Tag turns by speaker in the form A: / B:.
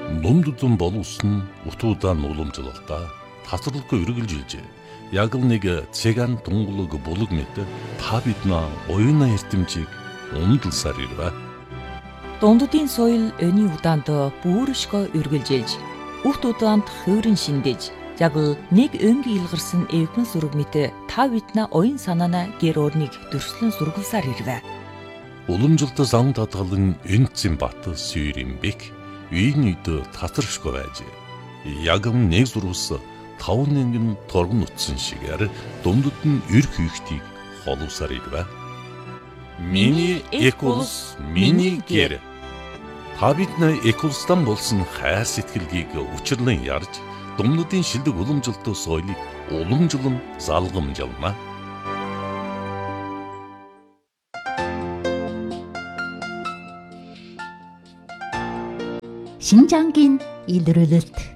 A: Ном боловсон утуудан уламжлалтаа тасралгүй үргэлжилжээ. Яг л нэг цэган тунгалаг булаг мэт та биднээ оюуна эрдэмжийг умдалсаар ирвэ.
B: Дунддын соёл өний удаанд бүршгөө үргэлжилж, үхт удаанд хөөрөн шиндэж, яг л нэг өнгийн илгарсан эвгэн сүрэг мэт та биднээ оюун санаана гэр орныг дөрслөн сургалсаар ирвэ.
A: Уламжлалт зам татгалан энцэн бат сүйрэмбек үйн үйд татаршгүй байж. Яг нэг зурвас 5 нэнгэн торгон утсан шигээр дундад нь эр хийхтийг холовсаар ирвэ. Миний эколс, миний гэр. Та бидний эколстан болсон хайр сэтгэлгийг учирлан ярьж, дундадын шилдэг уламжлалт соёлыг уламжлан залгамжлана.
C: 신장긴 일르르르